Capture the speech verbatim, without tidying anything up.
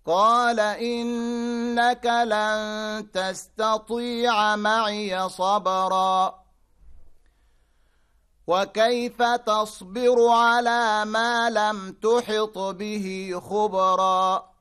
قال إنك لن تستطيع معي صبرا وكيف تصبر على ما لم تحط به خبرا